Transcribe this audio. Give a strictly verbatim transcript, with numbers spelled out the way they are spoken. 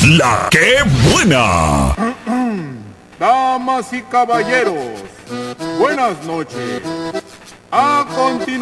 La que buena. Damas y caballeros, buenas noches. A continuación